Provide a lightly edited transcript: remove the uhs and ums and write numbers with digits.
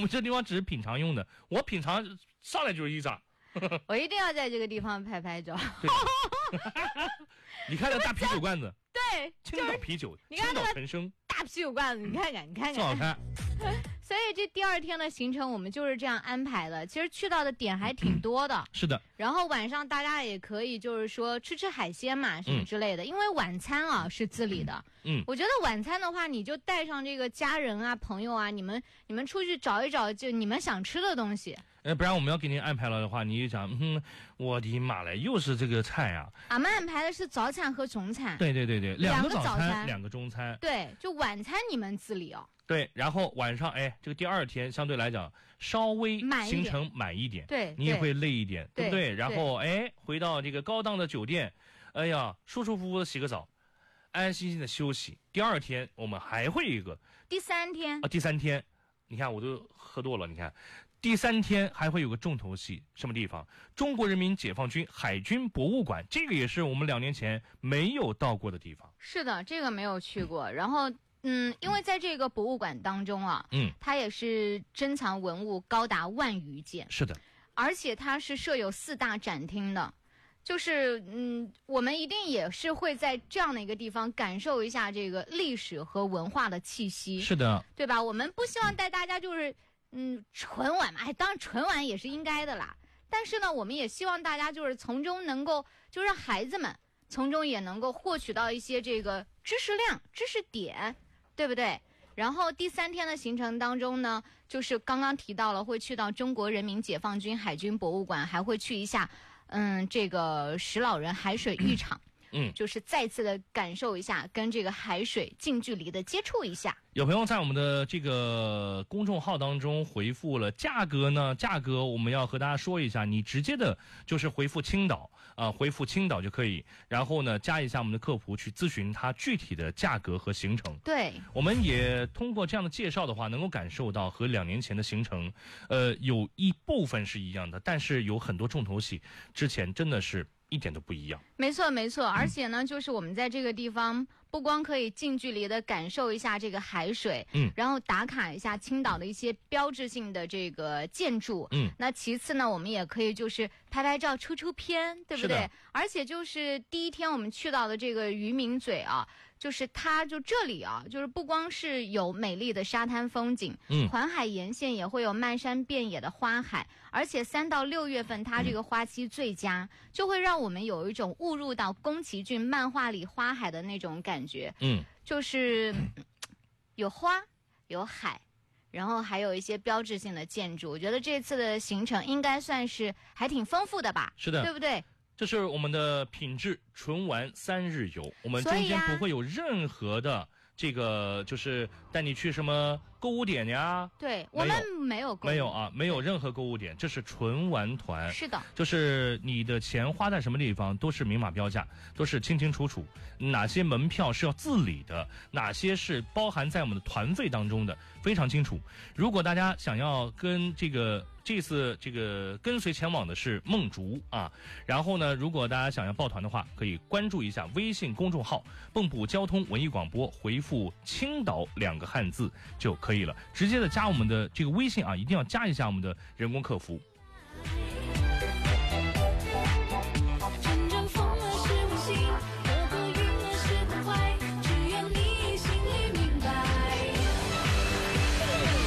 们这地方只是品尝用的，我品尝上来就是一扎。 我一定要在这个地方拍照。 你看那大啤酒罐子， 对， 青岛啤酒， 你看青岛陈生大啤酒罐子，你看看， 正好看。 所以这第2天的行程我们就是这样安排的，其实去到的点还挺多的。 是的。 然后晚上大家也可以就是说吃海鲜嘛，什么之类的。因为晚餐啊是自理的。我觉得晚餐的话，你就带上这个家人啊、朋友啊，你们出去找一找，就你们想吃的东西。 不然我们要给您安排了的话，你就讲，我的妈嘞，又是这个菜啊！ 俺们安排的是早餐和中餐。 对，2个早餐，2个中餐。 对，就晚餐你们自理哦。 对，然后晚上，这个第2天相对来讲稍微行程满一点， 对， 你也会累一点，对不对？然后回到这个高档的酒店，哎呀，舒舒服服的洗个澡，安安心心的休息。第2天我们还会一个第3天啊，第3天，你看我都喝多了，你看。第3天还会有个重头戏，什么地方？中国人民解放军海军博物馆，这个也是我们2年前没有到过的地方。 是的，这个没有去过。然后，因为在这个博物馆当中啊，它也是珍藏文物高达10000余件。 是的， 而且它是设有4大展厅的，就是我们一定也是会在这样的一个地方感受一下这个历史和文化的气息。 是的， 对吧？我们不希望带大家就是纯玩嘛，当然纯玩也是应该的啦。但是呢，我们也希望大家就是从中能够，就让孩子们从中也能够获取到一些这个知识量、知识点，对不对？然后第3天的行程当中呢，就是刚刚提到了会去到中国人民解放军海军博物馆，还会去一下这个石老人海水浴场。就是再次的感受一下，跟这个海水近距离的接触一下。 有朋友在我们的这个公众号当中回复了价格呢，价格我们要和大家说一下，你直接的就是回复青岛回复青岛就可以，然后呢加一下我们的客服去咨询它具体的价格和行程。 对， 我们也通过这样的介绍的话，能够感受到和2年前的行程有一部分是一样的，但是有很多重头戏之前真的是一点都不一样。 没错没错，而且呢就是我们在这个地方不光可以近距离的感受一下这个海水，然后打卡一下青岛的一些标志性的这个建筑，那其次呢我们也可以就是拍照出片，对不对？而且就是第1天我们去到的这个渔民嘴啊，就是它就这里啊，就是不光是有美丽的沙滩风景，环海沿线也会有漫山遍野的花海，而且3到6月份它这个花期最佳，就会让我们有一种误入到宫崎骏漫画里花海的那种感觉。就是有花有海，然后还有一些标志性的建筑，我觉得这次的行程应该算是还挺丰富的吧。 是的， 对不对？ 这是我们的品质纯玩3日游，我们中间不会有任何的这个就是带你去什么购物点呀？ 对，我们没有购物， 没有啊，没有任何购物点，这是纯玩团。 是的， 就是你的钱花在什么地方都是明码标价，都是清清楚楚，哪些门票是要自理的，哪些是包含在我们的团费当中的，非常清楚。如果大家想要跟这次这个跟随前往的是梦竹啊，然后呢，如果大家想要报团的话，可以关注一下微信公众号蚌埠交通文艺广播，回复青岛2个汉字就可以了，直接的加我们的这个微信啊，一定要加一下我们的人工客服。